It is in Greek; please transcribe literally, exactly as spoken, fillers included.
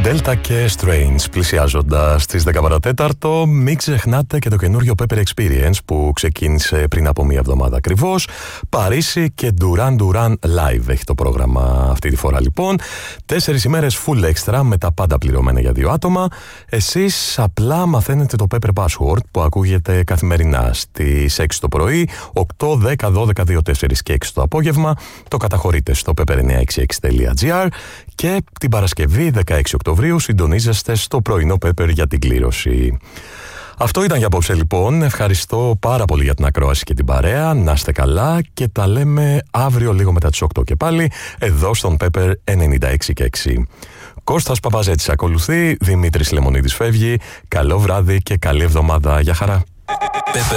Delta και Strange πλησιάζοντας τις δέκα παρά τέταρτο. Μην ξεχνάτε και το καινούριο Pepper Experience που ξεκίνησε πριν από μία εβδομάδα ακριβώς. Παρίσι και Duran Duran Live έχει το πρόγραμμα αυτή τη φορά λοιπόν. Τέσσερις ημέρες full extra με τα πάντα πληρωμένα για δύο άτομα. Εσείς απλά μαθαίνετε το Pepper Password που ακούγεται καθημερινά στις έξι το πρωί, οκτώ, δέκα, δώδεκα, δύο, τέσσερα και έξι το απόγευμα. Το καταχωρείτε στο pepper εννιακόσια εξήντα έξι τελεία gr και την Παρασκευή δεκαέξι Οκτωβρίου συντονίζεστε στο πρωινό Pepper για την κλήρωση. Αυτό ήταν για απόψε λοιπόν. Ευχαριστώ πάρα πολύ για την ακρόαση και την παρέα. Να είστε καλά και τα λέμε αύριο λίγο μετά τις οκτώ και πάλι εδώ στον Pepper ενενήντα έξι και έξι. Κώστας Παπαζέτης ακολουθεί, Δημήτρης Λεμονίδης φεύγει. Καλό βράδυ και καλή εβδομάδα. Γεια χαρά.